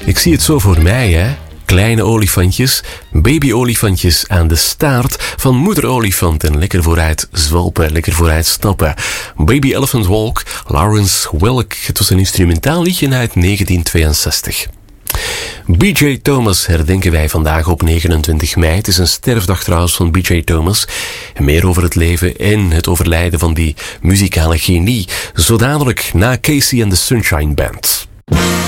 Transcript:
Ik zie het zo voor mij, hè. Kleine olifantjes, babyolifantjes aan de staart van moederolifant en lekker vooruit zwalpen, lekker vooruit stappen. Baby Elephant Walk, Lawrence Welk. Het was een instrumentaal liedje uit 1962. B.J. Thomas herdenken wij vandaag op 29 mei. Het is een sterfdag trouwens van B.J. Thomas. Meer over het leven en het overlijden van die muzikale genie. Zo dadelijk na Casey and the Sunshine Band.